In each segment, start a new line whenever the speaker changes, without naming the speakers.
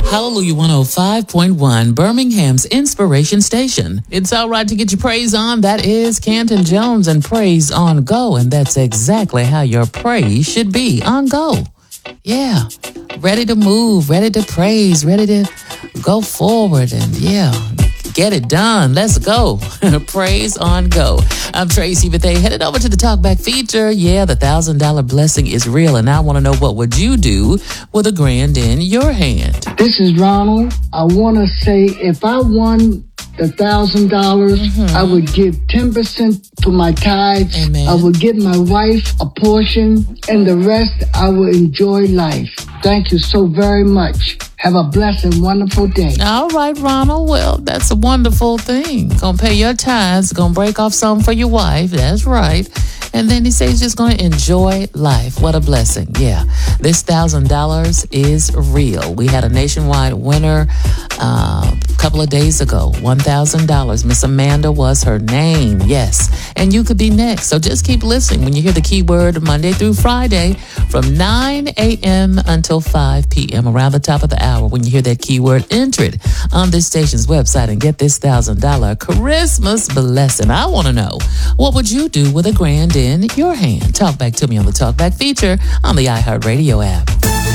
Hallelujah 105.1, Birmingham's Inspiration Station. It's all right to get your praise on. That is Canton Jones and Praise on Go. And that's exactly how your praise should be, on go. Yeah, ready to move, ready to praise, ready to go forward and get it done. Let's go. Praise on go. I'm Tracy Bethea, headed over to the Talkback feature. Yeah, the $1,000 blessing is real, and I want to know, what would you do with a grand in your hand?
This is Ronald. I want to say, if I won the $1,000, I would give 10% to my tithes.
Amen.
I would give my wife a portion, and the rest I will enjoy life. Thank you so very much. Have a blessed and wonderful day.
All right, Ronald. Well, that's a wonderful thing. Gonna pay your tithes, gonna break off some for your wife. That's right. And then he says he's just gonna enjoy life. What a blessing. Yeah. This $1,000 is real. We had a nationwide winner a couple of days ago. $1,000. Miss Amanda was her name. Yes. And you could be next. So just keep listening when you hear the keyword Monday through Friday from 9 a.m. until 5 p.m. around the top of the hour. When you hear that keyword, enter it on this station's website and get this $1,000 Christmas blessing. I want to know, what would you do with a grand in your hand? Talk back to me on the Talkback feature on the iHeartRadio app.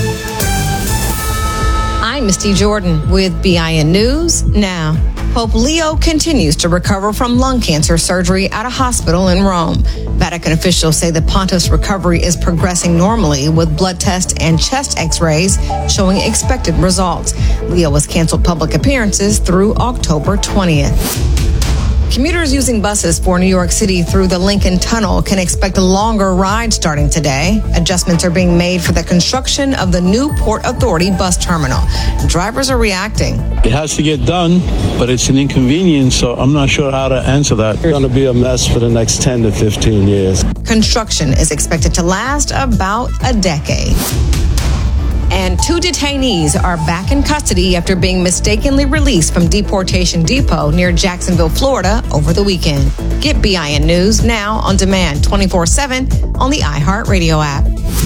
I'm Misty Jordan with BIN News Now. Pope Leo continues to recover from lung cancer surgery at a hospital in Rome. Vatican officials say the pontiff's recovery is progressing normally, with blood tests and chest x-rays showing expected results. Leo has canceled public appearances through October 20th. Commuters using buses for New York City through the Lincoln Tunnel can expect a longer ride starting today. Adjustments are being made for the construction of the new Port Authority bus terminal. Drivers are reacting.
It has to get done, but it's an inconvenience, so I'm not sure how to answer that. It's going to be a mess for the next 10 to 15 years.
Construction is expected to last about a decade. And 2 detainees are back in custody after being mistakenly released from Deportation Depot near Jacksonville, Florida over the weekend. Get BIN News now on demand 24/7 on the iHeartRadio app.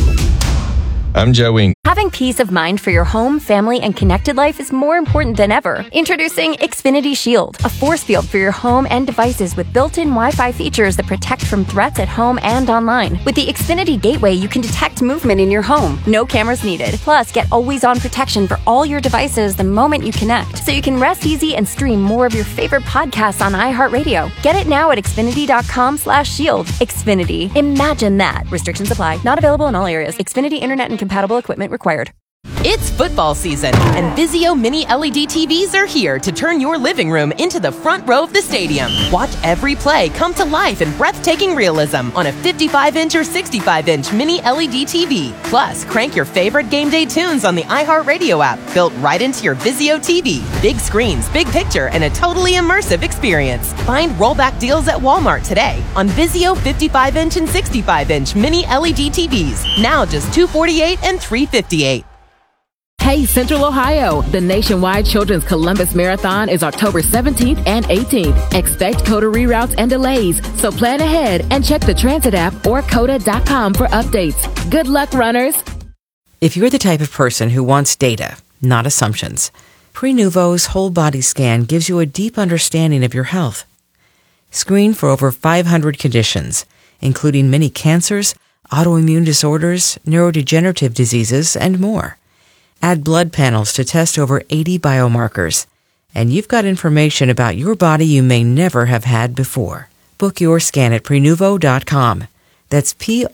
I'm Joe Wing.
Having peace of mind for your home, family, and connected life is more important than ever. Introducing Xfinity Shield, a force field for your home and devices with built-in Wi-Fi features that protect from threats at home and online. With the Xfinity Gateway, you can detect movement in your home. No cameras needed. Plus, get always-on protection for all your devices the moment you connect, so you can rest easy and stream more of your favorite podcasts on iHeartRadio. Get it now at Xfinity.com/shield. Xfinity. Imagine that. Restrictions apply. Not available in all areas. Xfinity Internet and compatible equipment required.
It's football season, and Vizio Mini LED TVs are here to turn your living room into the front row of the stadium. Watch every play come to life in breathtaking realism on a 55-inch or 65-inch Mini LED TV. Plus, crank your favorite game day tunes on the iHeartRadio app, built right into your Vizio TV. Big screens, big picture, and a totally immersive experience. Find rollback deals at Walmart today on Vizio 55-inch and 65-inch Mini LED TVs. Now just $248 and $358.
Hey, Central Ohio! The nationwide Children's Columbus Marathon is October 17th and 18th. Expect COTA reroutes and delays, so plan ahead and check the transit app or COTA.com for updates. Good luck, runners!
If you're the type of person who wants data, not assumptions, Prenuvo's whole body scan gives you a deep understanding of your health. Screen for over 500 conditions, including many cancers, autoimmune disorders, neurodegenerative diseases, and more. Add blood panels to test over 80 biomarkers, and you've got information about your body you may never have had before. Book your scan at Prenuvo.com. That's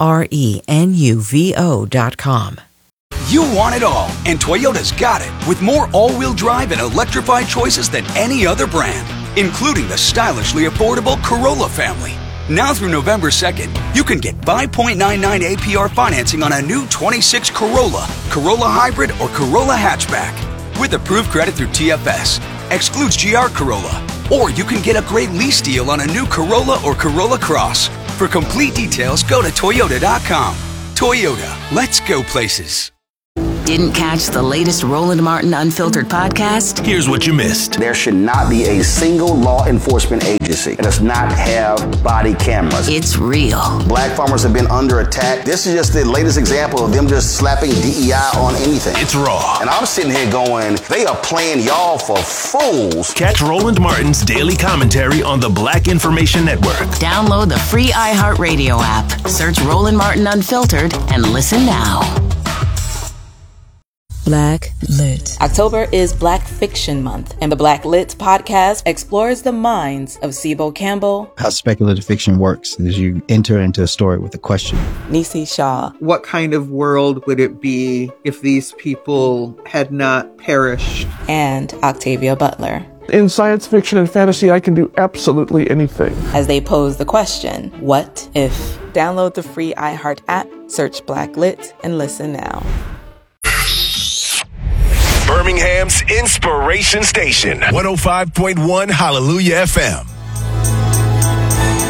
Prenuvo.com.
You want it all, and Toyota's got it, with more all-wheel drive and electrified choices than any other brand, including the stylishly affordable Corolla family. Now through November 2nd, you can get 5.99 APR financing on a new 26 Corolla, Corolla Hybrid, or Corolla Hatchback. With approved credit through TFS. Excludes GR Corolla. Or you can get a great lease deal on a new Corolla or Corolla Cross. For complete details, go to Toyota.com. Toyota, let's go places.
Didn't catch the latest Roland Martin Unfiltered podcast?
Here's what you missed.
There should not be a single law enforcement agency that does not have body cameras.
It's real.
Black farmers have been under attack. This is just the latest example of them just slapping DEI on anything.
It's raw.
And I'm sitting here going, they are playing y'all for fools.
Catch Roland Martin's daily commentary on the Black Information Network.
Download the free iHeartRadio app. Search Roland Martin Unfiltered and listen now.
Black Lit. October is Black Fiction Month, and the Black Lit podcast explores the minds of Sibo Campbell.
How speculative fiction works is you enter into a story with a question.
Nisi Shaw.
What kind of world would it be if these people had not perished?
And Octavia Butler.
In science fiction and fantasy, I can do absolutely anything.
As they pose the question, what if? Download the free iHeart app, search Black Lit, and listen now.
Birmingham's Inspiration Station, 105.1 Hallelujah FM.